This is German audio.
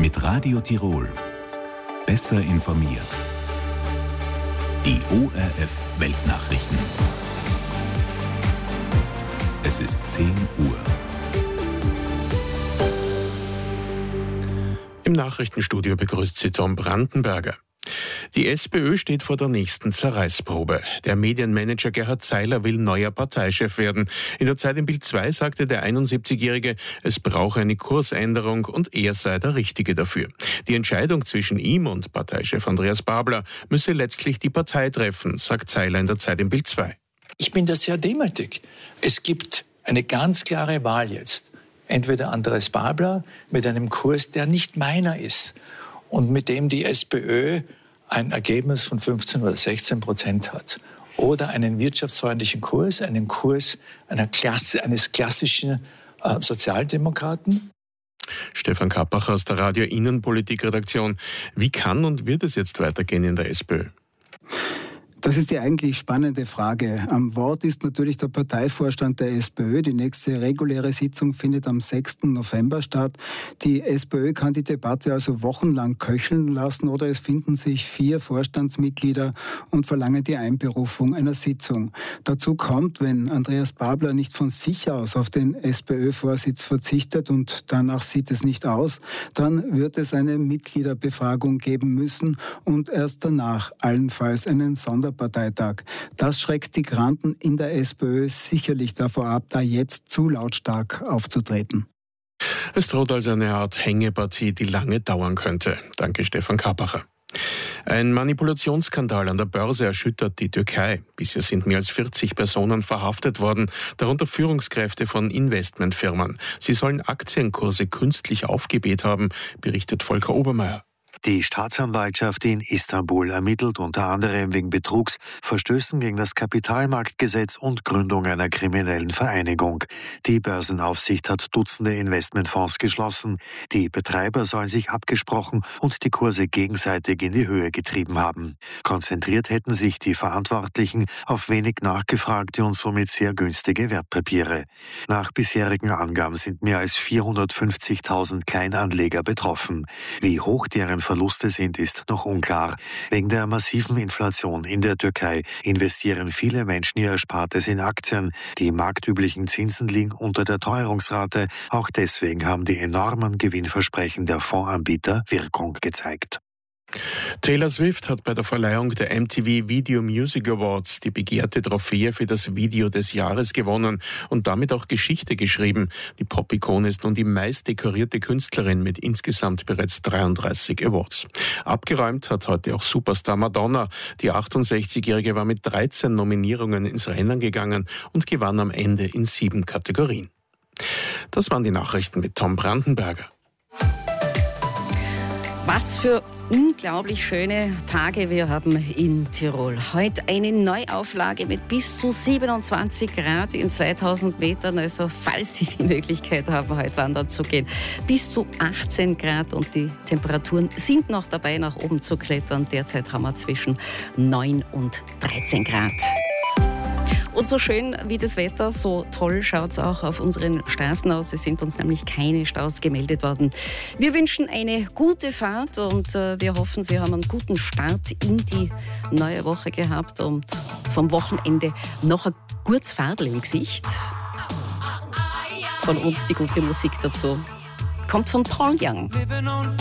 Mit Radio Tirol. Besser informiert. Die ORF Weltnachrichten. Es ist 10 Uhr. Im Nachrichtenstudio begrüßt Sie Tom Brandenberger. Die SPÖ steht vor der nächsten Zerreißprobe. Der Medienmanager Gerhard Zeiler will neuer Parteichef werden. In der Zeit im Bild 2 sagte der 71-Jährige, es brauche eine Kursänderung und er sei der Richtige dafür. Die Entscheidung zwischen ihm und Parteichef Andreas Babler müsse letztlich die Partei treffen, sagt Zeiler in der Zeit im Bild 2. Ich bin da sehr demütig. Es gibt eine ganz klare Wahl jetzt. Entweder Andreas Babler mit einem Kurs, der nicht meiner ist und mit dem die SPÖ ein Ergebnis von 15 oder 16% hat. Oder einen wirtschaftsfreundlichen Kurs, einen Kurs eines klassischen Sozialdemokraten. Stefan Kappacher aus der Radio Innenpolitik-Redaktion. Wie kann und wird es jetzt weitergehen in der SPÖ? Das ist die eigentlich spannende Frage. Am Wort ist natürlich der Parteivorstand der SPÖ. Die nächste reguläre Sitzung findet am 6. November statt. Die SPÖ kann die Debatte also wochenlang köcheln lassen oder es finden sich 4 Vorstandsmitglieder und verlangen die Einberufung einer Sitzung. Dazu kommt, wenn Andreas Babler nicht von sich aus auf den SPÖ-Vorsitz verzichtet und danach sieht es nicht aus, dann wird es eine Mitgliederbefragung geben müssen und erst danach allenfalls einen Sonderparteitag. Das schreckt die Granden in der SPÖ sicherlich davor ab, da jetzt zu lautstark aufzutreten. Es droht also eine Art Hängepartie, die lange dauern könnte. Danke, Stefan Kappacher. Ein Manipulationsskandal an der Börse erschüttert die Türkei. Bisher sind mehr als 40 Personen verhaftet worden, darunter Führungskräfte von Investmentfirmen. Sie sollen Aktienkurse künstlich aufgebläht haben, berichtet Volker Obermeier. Die Staatsanwaltschaft in Istanbul ermittelt unter anderem wegen Betrugs, Verstößen gegen das Kapitalmarktgesetz und Gründung einer kriminellen Vereinigung. Die Börsenaufsicht hat Dutzende Investmentfonds geschlossen. Die Betreiber sollen sich abgesprochen und die Kurse gegenseitig in die Höhe getrieben haben. Konzentriert hätten sich die Verantwortlichen auf wenig nachgefragte und somit sehr günstige Wertpapiere. Nach bisherigen Angaben sind mehr als 450.000 Kleinanleger betroffen. Wie hoch deren Verluste sind, ist noch unklar. Wegen der massiven Inflation in der Türkei investieren viele Menschen ihr Erspartes in Aktien. Die marktüblichen Zinsen liegen unter der Teuerungsrate. Auch deswegen haben die enormen Gewinnversprechen der Fondsanbieter Wirkung gezeigt. Taylor Swift hat bei der Verleihung der MTV Video Music Awards die begehrte Trophäe für das Video des Jahres gewonnen und damit auch Geschichte geschrieben. Die Pop-Ikone ist nun die meist dekorierte Künstlerin mit insgesamt bereits 33 Awards. Abgeräumt hat heute auch Superstar Madonna. Die 68-Jährige war mit 13 Nominierungen ins Rennen gegangen und gewann am Ende in 7 Kategorien. Das waren die Nachrichten mit Tom Brandenberger. Was für unglaublich schöne Tage wir haben in Tirol. Heute eine Neuauflage mit bis zu 27 Grad in 2000 Metern. Also falls Sie die Möglichkeit haben, heute wandern zu gehen, bis zu 18 Grad und die Temperaturen sind noch dabei, nach oben zu klettern. Derzeit haben wir zwischen 9 und 13 Grad. Und so schön wie das Wetter, so toll schaut es auch auf unseren Straßen aus. Es sind uns nämlich keine Staus gemeldet worden. Wir wünschen eine gute Fahrt und wir hoffen, Sie haben einen guten Start in die neue Woche gehabt und vom Wochenende noch ein gutes Fadel im Gesicht. Von uns die gute Musik dazu kommt von Paul Young.